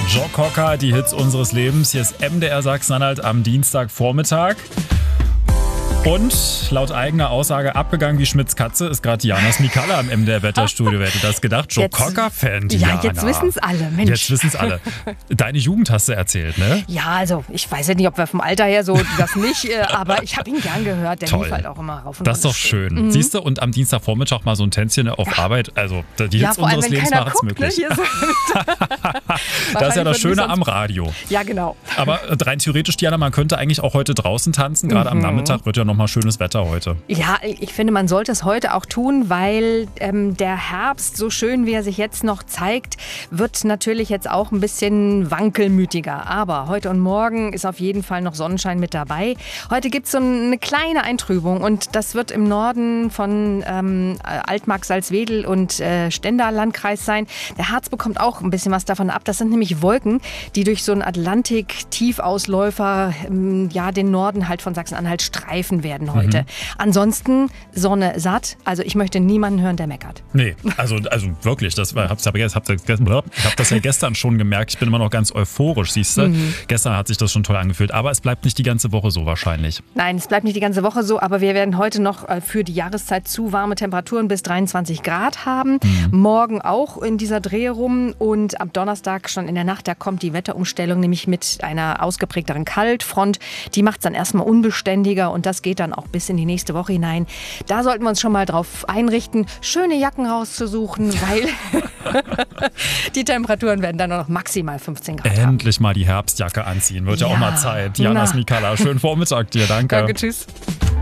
Joe Cocker, die Hits unseres Lebens. Hier ist MDR Sachsen-Anhalt am Dienstagvormittag. Und laut eigener Aussage abgegangen wie Schmitz Katze ist gerade Diana Smikalla im MDR Wetterstudio. Wer hätte das gedacht? Joe Cocker-Fan, Diana. Ja, jetzt wissen es alle, Mensch. Jetzt wissen es alle. Deine Jugend hast du erzählt, ne? Ja, also ich weiß ja nicht, ob wir vom Alter her so das nicht, aber ich habe ihn gern gehört. Der Toll. lief halt auch immer rauf und Das ist doch schön. Siehst du, und am Dienstagvormittag mal so ein Tänzchen auf Arbeit, also die Hits vor allem, unseres wenn Lebens keiner machen es guckt, ne, möglich. hier so. Das ist ja das Schöne Wahrscheinlich am Radio. Ja, genau. Aber rein theoretisch, Diana, man könnte eigentlich auch heute draußen tanzen. Gerade am Nachmittag wird ja nochmal schönes Wetter heute. Ja, ich finde, man sollte es heute auch tun, weil der Herbst, so schön wie er sich jetzt noch zeigt, wird natürlich jetzt auch ein bisschen wankelmütiger. Aber heute und morgen ist auf jeden Fall noch Sonnenschein mit dabei. Heute gibt es so eine kleine Eintrübung und das wird im Norden von Altmark, Salzwedel und Stendal-Landkreis sein. Der Harz bekommt auch ein bisschen was davon ab. Das sind nämlich Wolken, die durch so einen Atlantik-Tiefausläufer den Norden halt von Sachsen-Anhalt streifen werden heute. Ansonsten Sonne satt. Also ich möchte niemanden hören, der meckert. Nee, also wirklich, ich habe das ja gestern schon gemerkt. Ich bin immer noch ganz euphorisch, siehst du. Gestern hat sich das schon toll angefühlt. Aber es bleibt nicht die ganze Woche so wahrscheinlich. Nein, es bleibt nicht die ganze Woche so. Aber wir werden heute noch für die Jahreszeit zu warme Temperaturen bis 23 Grad haben. Morgen auch in dieser Dreh rum. Und am Donnerstag schon in der Nacht, da kommt die Wetterumstellung, nämlich mit einer ausgeprägteren Kaltfront. Die macht es dann erstmal unbeständiger und das geht dann auch bis in die nächste Woche hinein. Da sollten wir uns schon mal drauf einrichten, schöne Jacken rauszusuchen, weil die Temperaturen werden dann nur noch maximal 15 Grad haben. Endlich mal die Herbstjacke anziehen. Wird ja auch mal Zeit. Diana Smikalla, schönen Vormittag dir. Danke. Danke, tschüss.